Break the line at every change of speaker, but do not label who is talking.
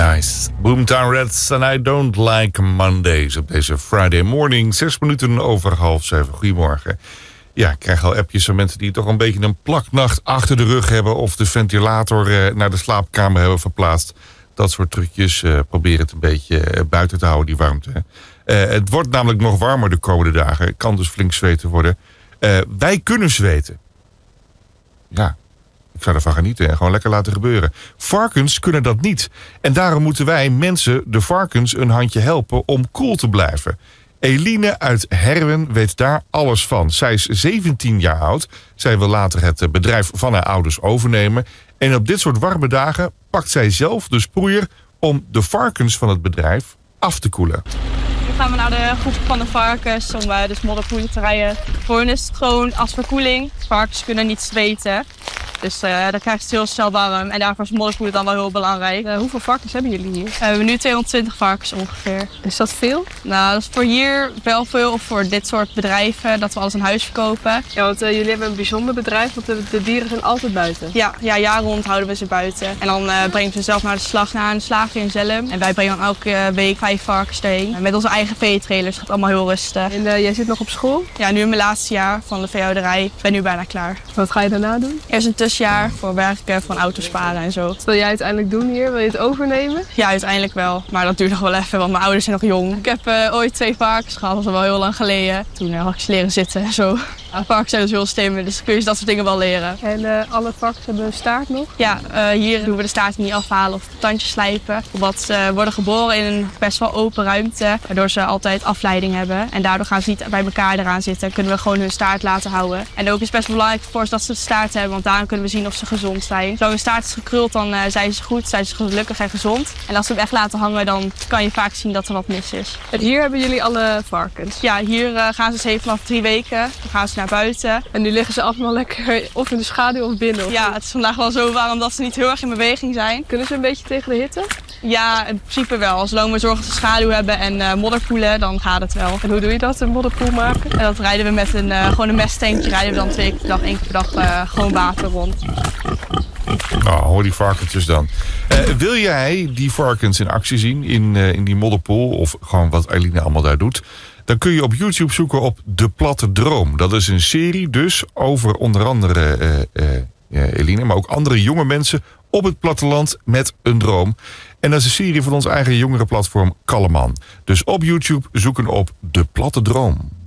Nice. Boomtown Rats and I Don't Like Mondays op deze Friday morning. 6 minuten over 6:30. Goedemorgen. Ja, ik krijg al appjes van mensen die toch een beetje een plaknacht achter de rug hebben of de ventilator naar de slaapkamer hebben verplaatst. Dat soort trucjes. Probeer het een beetje buiten te houden, die warmte. Het wordt namelijk nog warmer de komende dagen. Het kan dus flink zweten worden. Wij kunnen zweten. Ja, ik zou ervan genieten en gewoon lekker laten gebeuren. Varkens kunnen dat niet. En daarom moeten wij mensen, de varkens, een handje helpen om koel te blijven. Eline uit Herwen weet daar alles van. Zij is 17 jaar oud. Zij wil later het bedrijf van haar ouders overnemen. En op dit soort warme dagen pakt zij zelf de sproeier om de varkens van het bedrijf af te koelen.
Nu gaan we naar de groep van de varkens om dus modderpoelen te rijden. Voor hen is het gewoon als verkoeling. Varkens kunnen niet zweten. Dus dan krijgt het heel snel warm. En daarvoor is modderpoelen dan wel heel belangrijk.
Hoeveel varkens hebben jullie hier?
We hebben nu 220 varkens ongeveer.
Is dat veel?
Nou, dat is voor hier wel veel. Of voor dit soort bedrijven, dat we alles aan huis verkopen.
Ja, want jullie hebben een bijzonder bedrijf, want de dieren zijn altijd buiten.
Ja, jaar rond houden we ze buiten. En dan brengen we ze zelf naar de slag, naar een slager in Zelhem. En wij brengen dan elke week 5 varkens erheen. Met onze eigen veetrailers. Het gaat allemaal heel rustig.
En jij zit nog op school?
Ja, nu in mijn laatste jaar van de veehouderij. Ik ben nu bijna klaar.
Wat ga je daarna doen?
Eerst een tussenjaar voor werken, van auto's sparen en zo.
Wat wil jij uiteindelijk doen hier? Wil je het overnemen?
Ja, uiteindelijk wel. Maar dat duurt nog wel even, want mijn ouders zijn nog jong. Ik heb ooit 2 varkens gehad, dat was al wel heel lang geleden. Toen had ik ze leren zitten en zo. Ja, varkens zijn dus heel slim, dus kun je dat soort dingen wel leren.
En alle varkens hebben een staart nog?
Ja, hier doen we de staart niet afhalen of tandjes slijpen. Omdat ze worden geboren in een best wel open ruimte, waardoor ze altijd afleiding hebben. En daardoor gaan ze niet bij elkaar eraan zitten. Kunnen we gewoon hun staart laten houden. En ook is het best wel belangrijk voor ze dat ze de staart hebben, want daarom kunnen we zien of ze gezond zijn. Zolang een staart is gekruld, dan zijn ze goed, zijn ze gelukkig en gezond. En als ze hem echt laten hangen, dan kan je vaak zien dat er wat mis is.
En hier hebben jullie alle varkens?
Ja, hier gaan ze even vanaf 3 weken. Dan gaan ze naar buiten.
En nu liggen ze allemaal lekker of in de schaduw of binnen? Of
ja, het is vandaag wel zo warm dat ze niet heel erg in beweging zijn.
Kunnen ze een beetje tegen de hitte?
Ja, in principe wel. Zolang we zorgen dat ze schaduw hebben en modderpoelen, dan gaat het wel.
En hoe doe je dat, een modderpoel maken?
En dat rijden we met gewoon een mesttankje. Rijden we dan 2 keer per dag, 1 keer per dag gewoon water rond.
Nou, hoor die varkentjes dan. Wil jij die varkens in actie zien in die modderpoel, of gewoon wat Eline allemaal daar doet, dan kun je op YouTube zoeken op De Platte Droom. Dat is een serie dus over onder andere Eline, maar ook andere jonge mensen op het platteland met een droom. En dat is een serie van ons eigen jongerenplatform Kalleman. Dus op YouTube zoeken op De Platte Droom.